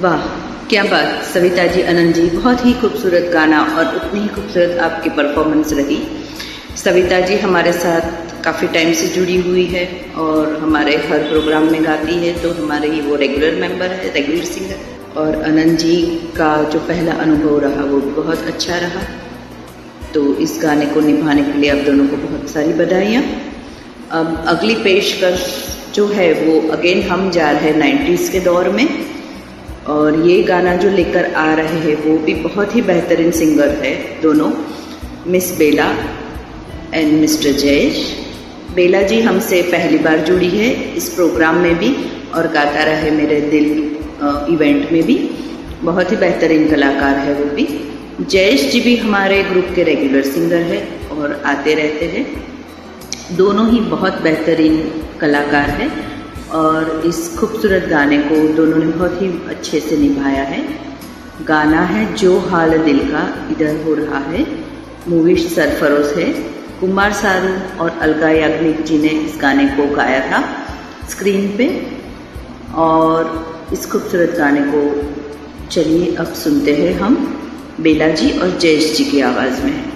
वाह क्या बात सविता जी, आनंद जी, बहुत ही खूबसूरत गाना और उतनी ही खूबसूरत आपकी परफॉर्मेंस रही। सविता जी हमारे साथ काफ़ी टाइम से जुड़ी हुई है और हमारे हर प्रोग्राम में गाती है, तो हमारे ही वो रेगुलर मेंबर है, रेगुलर सिंगर। और आनंद जी का जो पहला अनुभव रहा वो भी बहुत अच्छा रहा, तो इस गाने को निभाने के लिए आप दोनों को बहुत सारी बधाइयाँ। अब अगली पेशकश जो है वो अगेन हम जा रहे हैं 90s के दौर में, और ये गाना जो लेकर आ रहे हैं वो भी बहुत ही बेहतरीन सिंगर है दोनों, miss Bela and mister Jayesh. बेला जी हमसे पहली बार जुड़ी है इस प्रोग्राम में भी और गाता रहे मेरे दिल इवेंट में भी, बहुत ही बेहतरीन कलाकार है वो भी। जयेश जी भी हमारे ग्रुप के रेगुलर सिंगर है और आते रहते हैं, दोनों ही बहुत बेहतरीन कलाकार हैं और इस खूबसूरत गाने को दोनों ने बहुत ही अच्छे से निभाया है। गाना है जो हाल दिल का इधर हो रहा है, मूवी सरफरोश है। कुमार सानू और अलका याग्निक जी ने इस गाने को गाया था स्क्रीन पे, और इस खूबसूरत गाने को चलिए अब सुनते हैं हम बेला जी और जयेश जी की आवाज़ में।